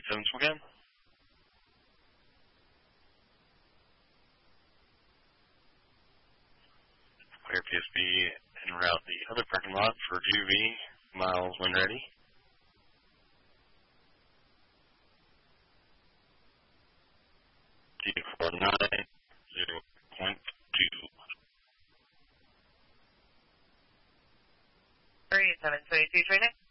387 again. Clear PSB en route the other parking lot for UV, miles when ready. T490.2. 387, 22 training.